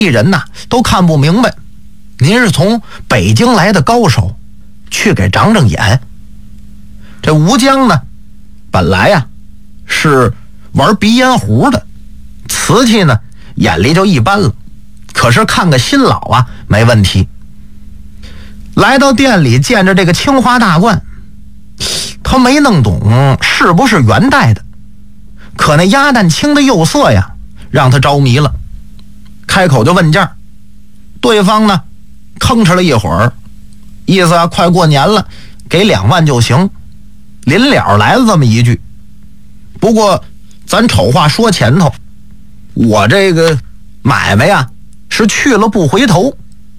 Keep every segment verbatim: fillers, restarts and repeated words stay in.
人呐都看不明白，您是从北京来的高手，去给长长眼。这吴江呢，本来呀、啊、是玩鼻烟壶的，瓷器呢眼力就一般了，可是看个新老啊没问题。来到店里见着这个青花大罐，他没弄懂是不是元代的，可那鸭蛋青的釉色呀让他着迷了，开口就问价。对方呢吭哧了一会儿，意思啊快过年了，给两万就行。临了来了这么一句，不过咱丑话说前头，我这个买卖呀是去了不回头。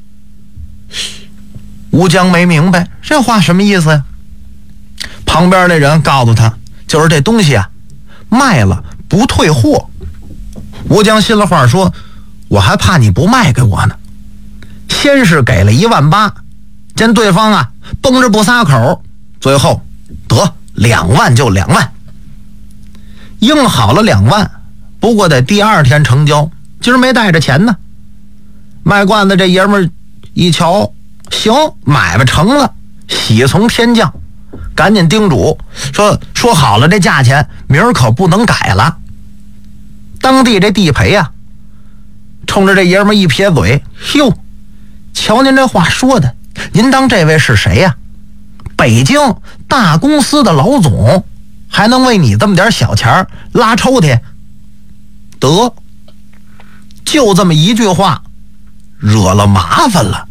吴江没明白这话什么意思呀？旁边那人告诉他，就是这东西啊卖了不退货。吴江心里话说，我还怕你不卖给我呢。先是给了一万八，见对方啊绷着不撒口，最后得两万就两万，应好了两万，不过得第二天成交，今儿没带着钱呢。卖罐子这爷们儿一瞧，行，买卖成了，喜从天降，赶紧叮嘱说说好了，这价钱明儿可不能改了。当地这地陪呀、啊，冲着这爷们儿一撇嘴，哟，瞧您这话说的，您当这位是谁呀、啊？北京大公司的老总，还能为你这么点小钱拉抽屉？得，就这么一句话，惹了麻烦了。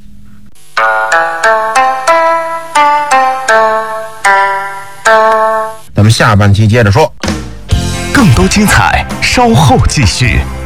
咱们下半期接着说， 更多精彩稍后继续。